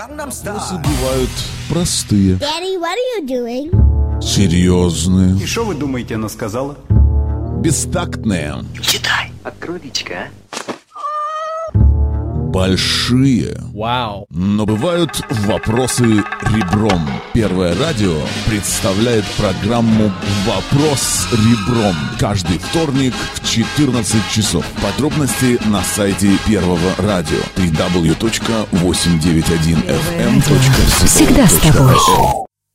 Вопросы бывают простые, Daddy, what are you doing? серьезные, И что вы думаете, она сказала? бестактные, Читай. Открой-ка, большие. Вау. Но бывают вопросы ребром. Первое радио представляет программу «Вопрос ребром» каждый вторник в 14 часов. Подробности на сайте Первого радио www.891fm.co.ru. Всегда с тобой.